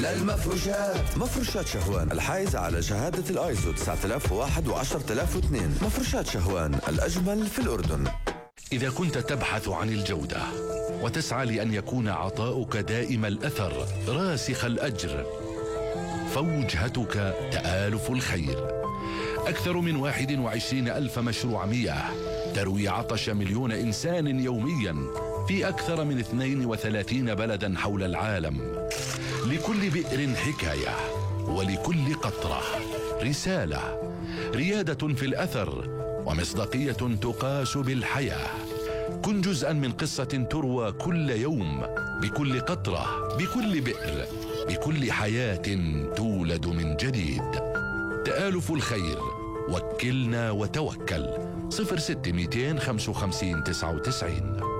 للمفروشات. مفروشات شهوان الحائزة على شهادة الايزو 9001 و10002. مفروشات شهوان الأجمل في الأردن. إذا كنت تبحث عن الجودة وتسعى لأن يكون عطاؤك دائم الأثر راسخ الأجر، فوجهتك تآلف الخير. أكثر من 21 ألف مشروع مياه تروي عطش مليون إنسان يوميا في أكثر من 32 بلدا حول العالم. لكل بئر حكاية، ولكل قطرة رسالة، ريادة في الأثر، ومصداقية تقاس بالحياة. كن جزءا من قصة تروى كل يوم، بكل قطرة، بكل بئر، بكل حياة تولد من جديد. تآلف الخير، وكلنا وتوكل. 06 255 99.